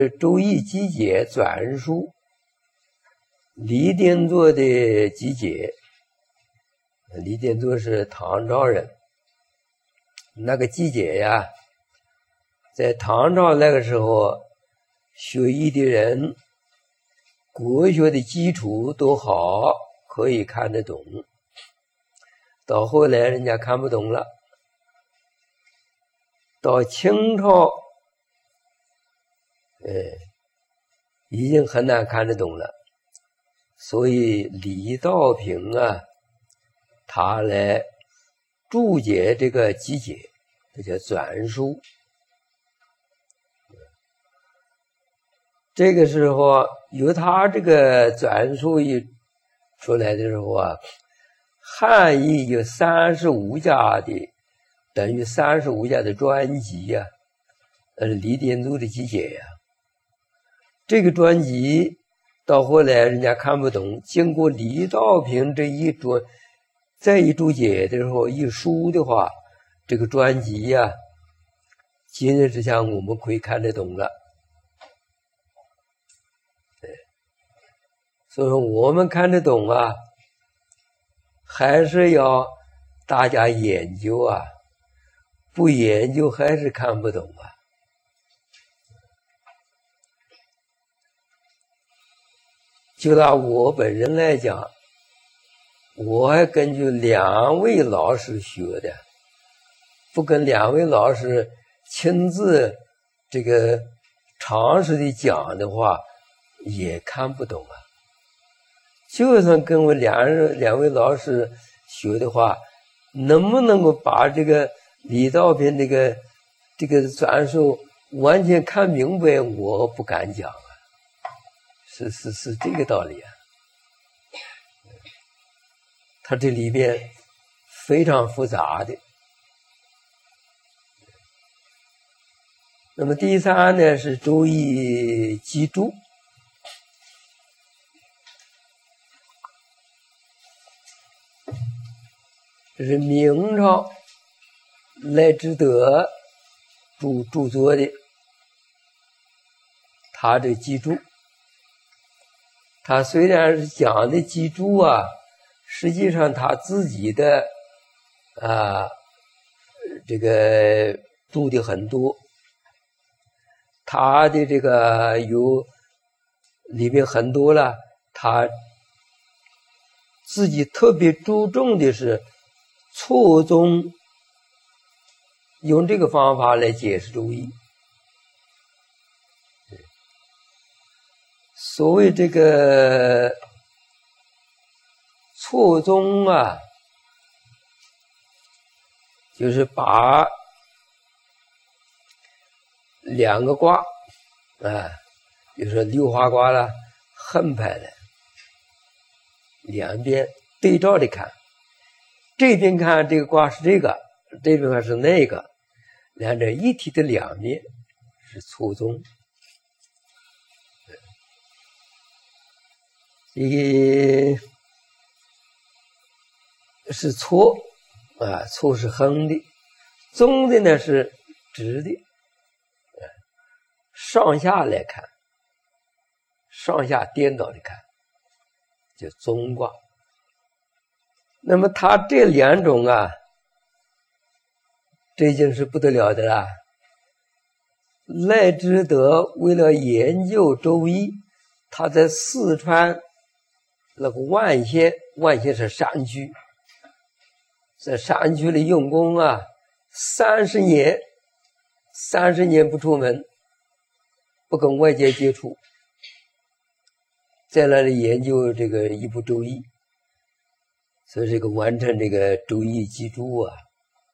周易集解篆书，李典作的集解。李典作是唐朝人，那个集解呀，在唐朝那个时候，学医的人国学的基础都好，可以看得懂。到后来人家看不懂了，到清朝，已经很难看得懂了。所以李道平啊，他来注解这个集解，这叫篆书。这个时候由他这个篆书一出来的时候啊，汉译有35家的，等于35家的专辑呀，李典作的集解呀。这个专辑到后来人家看不懂，经过李道平这一再一注解的时候，一书的话，这个专辑呀，今日之下我们可以看得懂了。所以说我们看得懂啊，还是要大家研究啊，不研究还是看不懂啊。就拿我本人来讲，我还根据2位老师学的，不跟2位老师亲自这个尝试的讲的话，也看不懂啊。就算跟我两位老师学的话，能不能够把这个李道平这个篆书完全看明白，我不敢讲啊。是这个道理啊。它这里边非常复杂的。那么第3呢是周易集注。这是明朝赖之德著作的，他的集注。他虽然是讲的集注啊，实际上他自己的这个注的很多，他的这个有里面很多了，他自己特别注重的是错综，用这个方法来解释周易。所谓这个错综啊，就是把2个卦啊，比如说六花卦啦、横排的两边对照的看，这边看这个卦是这个，这边看是那个，两者一体的两面是错综。是错啊，错是横的，纵的呢是直的，上下来看，上下颠倒的看，叫纵卦。那么它这2种啊，这已经是不得了的了。赖之德为了研究周易，他在四川那个万县是山区，在山区里用功啊，30年不出门，不跟外界接触，在那里研究这个一部周易，所以这个完成这个周易集注啊。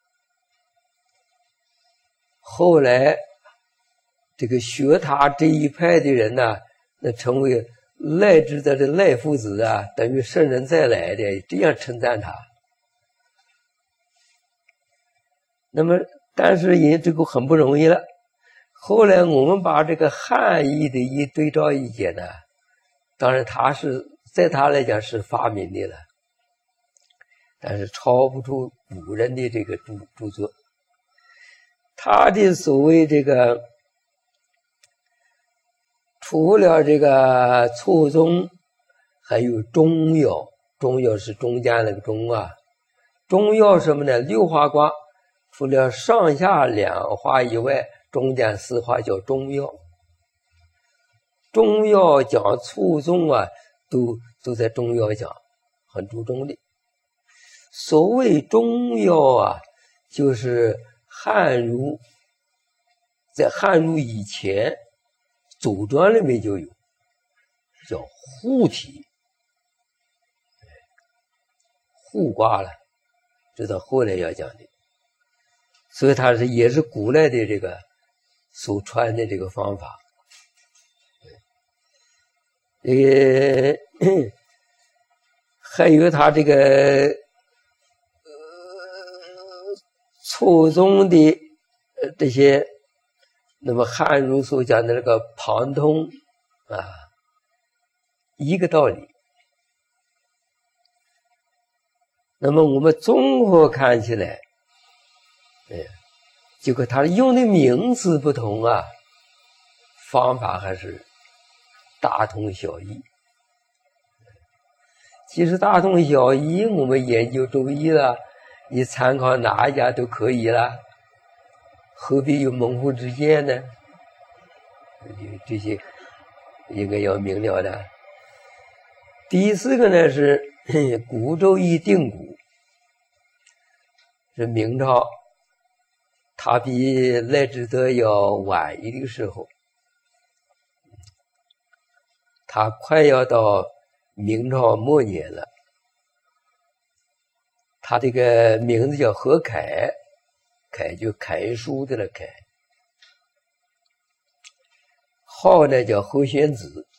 后来这个学他这一派的人呢，那成为赖之德的赖夫子啊，等于圣人再来的，这样称赞他。那么但是也这个很不容易了。后来我们把这个汉译的一对照意见呢，当然他是在他来讲是发明的了，但是超不出古人的这个著作。他的所谓这个除了这个错综，还有中爻。中爻是中间那个中啊。中爻什么呢？六花卦除了上下两花以外，中间四花叫中爻。中爻讲错综啊，都在中爻讲，很注重的。所谓中爻啊，就是汉儒，在汉儒以前，《左传》里面就有，叫互体，互卦了，这到后来要讲的。所以它也是古来的这个所传的这个方法。还有它这个错综的这些，那么汉儒所讲的那个旁通啊，一个道理。那么我们综合看起来，结果它用的名词不同啊，方法还是大同小异。其实大同小异，我们研究周易了，你参考哪一家都可以了，何必有门户之见呢？这些应该要明了的。第四个呢是古周易定古，是明朝，它比赖之德要晚一个时候，它快要到明朝末年了。他这个名字叫何楷，楷就楷书的了楷，号呢叫何宣子。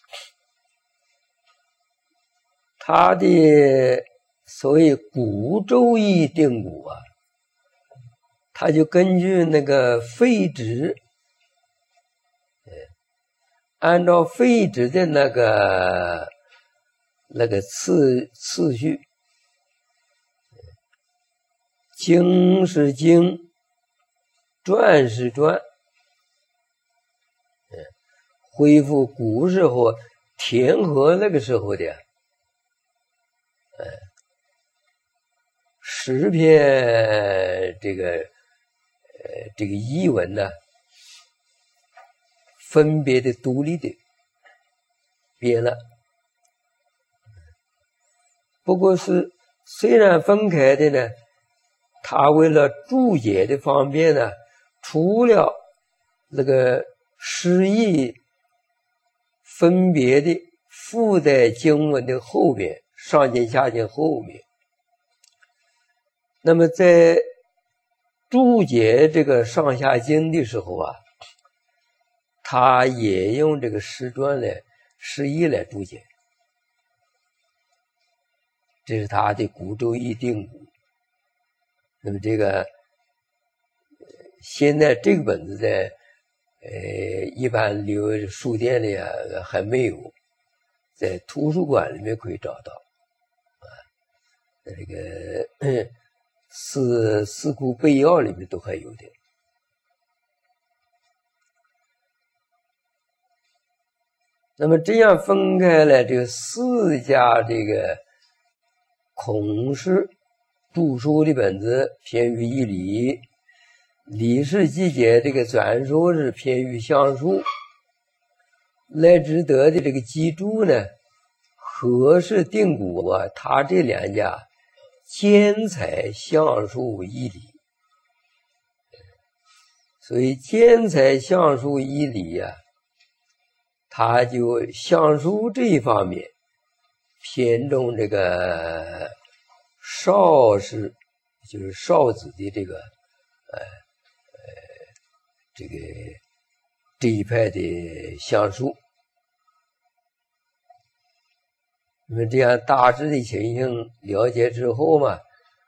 他的所谓古周易定古啊，他就根据那个废止，按照废止的那个次序，经是经，传是传，恢复古时候田和那个时候的10篇这个译文呢，分别的独立的编了。不过是虽然分开的呢，他为了注解的方便呢，除了那个诗意分别的附在经文的后面，上经下经后面。那么在注解这个上下经的时候啊，他也用这个诗意来注解。这是他的古周易定古。那么这个现在这个本子在一般书店里啊还没有，在图书馆里面可以找到啊，在这个四库备要里面都还有的。那么这样分开了这个4家这个孔氏著书的本子偏于义理，李氏集解这个篆书是偏于象数，赖之德的这个集注呢，何氏定古啊，他这2家兼采象数义理，所以兼采象数义理啊，他就象数这一方面偏重这个邵氏，就是邵子的这个这一派的象数。那么这样大致的情形了解之后嘛，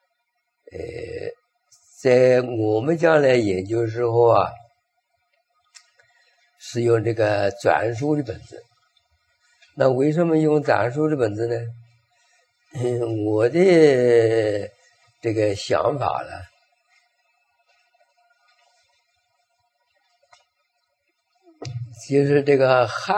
在我们将来研究时候啊，是用这个篆书的本子。那为什么用篆书的本子呢？我的这个想法呢，就是这个汉